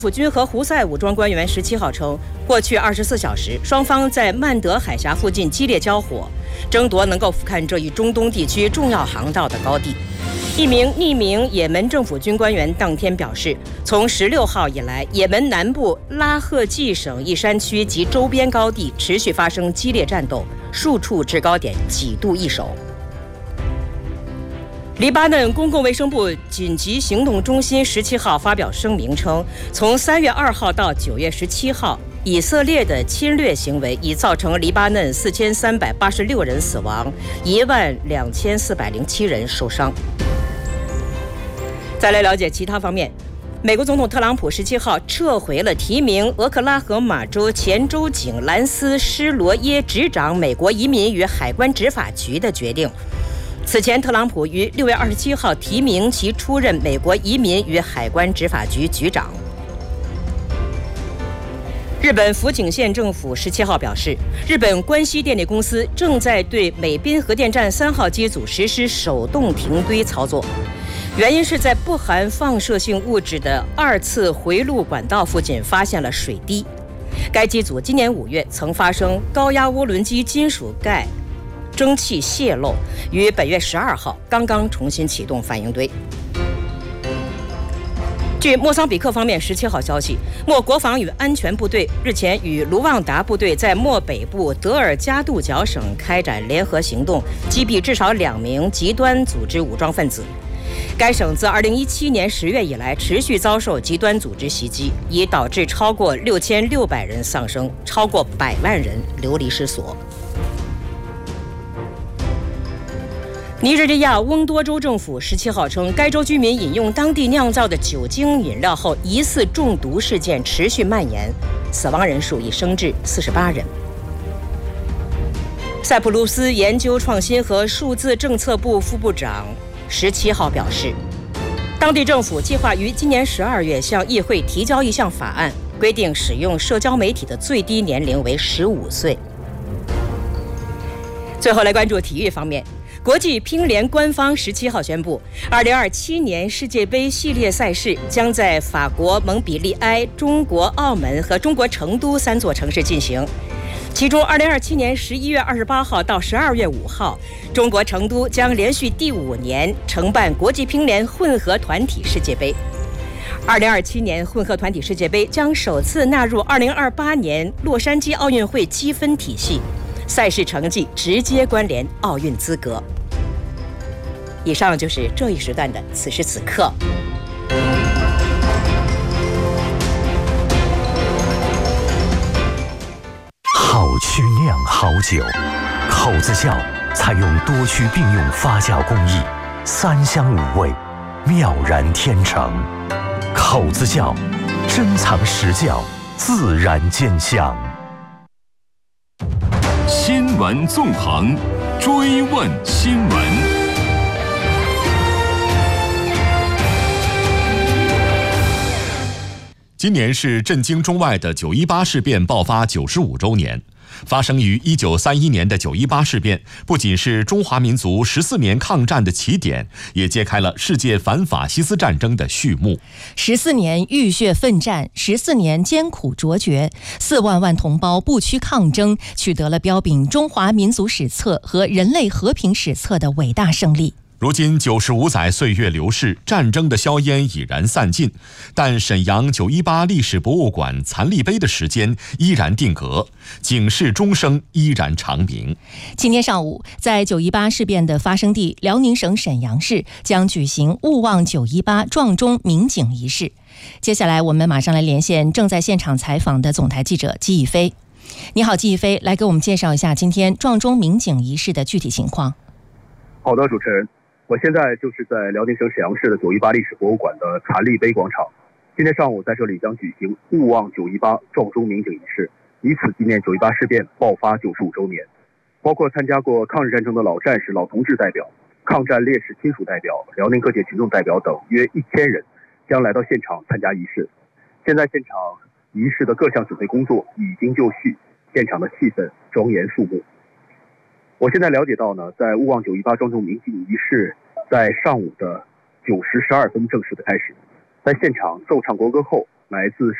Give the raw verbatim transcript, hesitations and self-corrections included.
府军和胡塞武装官员十七号称，过去二十四小时，双方在曼德海峡附近激烈交火，争夺能够俯瞰这一中东地区重要航道的高地。一名匿名也门政府军官员当天表示，从十六号以来，也门南部拉赫季省一山区及周边高地持续发生激烈战斗，数处制高点几度易手。黎巴嫩公共卫生部紧急行动中心十七号发表声明称，从三月二号到九月十七号，以色列的侵略行为已造成黎巴嫩四千三百八十六人死亡，一万两千四百零七人受伤。再来了解其他方面，美国总统特朗普十七号撤回了提名俄克拉荷马州前州警兰斯·施罗耶执掌美国移民与海关执法局的决定。此前，特朗普于六月二十七号提名其出任美国移民与海关执法局局长。日本福井县政府十七号表示，日本关西电力公司正在对美滨核电站三号机组实施手动停堆操作，原因是在不含放射性物质的二次回路管道附近发现了水滴。该机组今年五月曾发生高压涡轮机金属盖蒸汽泄漏，于本月十二号刚刚重新启动反应堆。据莫桑比克方面十七号消息，莫国防与安全部队日前与卢旺达部队在莫北部德尔加杜角省开展联合行动，击毙至少两名极端组织武装分子。该省自二零一七年十月以来持续遭受极端组织袭击，已导致超过六千六百人丧生，超过百万人流离失所。尼日利亚翁多州政府十七号称，该州居民饮用当地酿造的酒精饮料后疑似中毒事件持续蔓延，死亡人数已升至四十八人。塞浦路斯研究创新和数字政策部副部长十七号表示，当地政府计划于今年十二月向议会提交一项法案，规定使用社交媒体的最低年龄为十五岁。最后来关注体育方面，国际乒联官方十七号宣布，二零二七年世界杯系列赛事将在法国蒙彼利埃、中国澳门和中国成都三座城市进行。其中二零二七年十一月二十八号到十二月五号，中国成都将连续第五年承办国际乒联混合团体世界杯。二零二七年混合团体世界杯将首次纳入二零二八年洛杉矶奥运会积分体系，赛事成绩直接关联奥运资格。以上就是这一时段的此时此刻。 好曲酿好酒，口子窖采用多区并用发酵工艺，三香五味，妙然天成。口子窖，珍藏实窖，自然见香。 新闻纵横，追问新闻。今年是震惊中外的九一八事变爆发九十五周年。发生于一九三一年的九一八事变，不仅是中华民族十四年抗战的起点，也揭开了世界反法西斯战争的序幕。 十四年浴血奋战，十四年艰苦卓绝，四万万同胞不屈抗争，取得了标炳中华民族史册和人类和平史册的伟大胜利。 如今九十五载岁月流逝，战争的硝烟已然散尽，但沈阳九一八历史博物馆残立碑的时间依然定格，警示钟声依然长鸣。 今天上午，在九一八事变的发生地辽宁省沈阳市将举行勿忘九一八撞钟鸣警仪式。接下来我们马上来连线正在现场采访的总台记者季逸飞。你好，季逸飞，来给我们介绍一下今天撞钟鸣警仪式的具体情况。 好的，主持人。我现在就是在辽宁省沈阳市的九一八历史博物馆的残立碑广场。今天上午在这里将举行勿忘九一八撞钟鸣警仪式，以此纪念九一八事变爆发九十五周年。包括参加过抗日战争的老战士、老同志代表、抗战烈士亲属代表、辽宁各界群众代表等约一千人将来到现场参加仪式。现在现场仪式的各项准备工作已经就绪，现场的气氛庄严肃穆。我现在了解到呢，在勿忘九一八撞钟鸣警仪式在上午的九时十二分正式的开始。在现场奏唱国歌后， 乃自